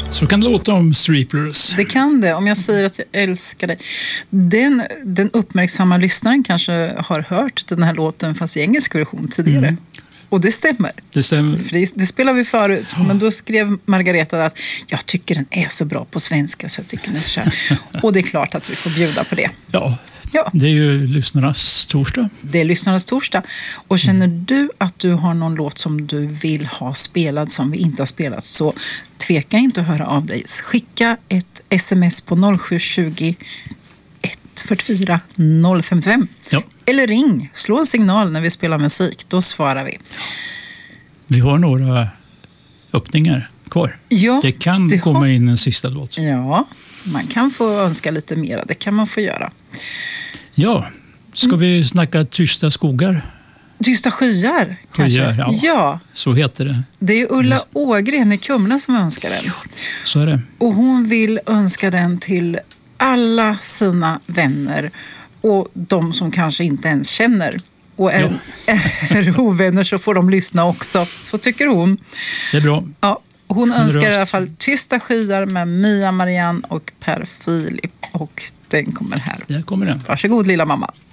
Så kan det låta om Striplers. Det kan det, om jag säger att jag älskar dig. Den uppmärksamma lyssnaren kanske har hört den här låten fast i engelsk version tidigare. Och det stämmer. Det stämmer. För det spelar vi förut. Men då skrev Margareta att jag tycker den är så bra på svenska så jag tycker den är så här. Och det är klart att vi får bjuda på det. Ja, Ja. det är ju lyssnarnas torsdag. Det är lyssnarnas torsdag. Och känner du att du har någon låt som du vill ha spelad som vi inte har spelat, så tveka inte att höra av dig. Skicka ett sms på 0720 144 055. Ja. Eller ring, slå en signal när vi spelar musik. Då svarar vi. Vi har några öppningar kvar. Ja, det kan komma in en sista låt. Ja, man kan få önska lite mera. Det kan man få göra. Ja, ska vi snacka tysta skogar? Tysta skyar, kanske? Skyar, ja. Så heter det. Det är Ulla Ågren i Kumla som önskar den. Så är det. Och hon vill önska den till alla sina vänner och de som kanske inte ens känner. Och är ovänner så får de lyssna också. Så tycker hon. Det är bra. Ja, hon önskar i alla fall Tysta skyar med Mia Marianne och Per Filip. Och den kommer här. Där kommer den. Varsågod lilla mamma.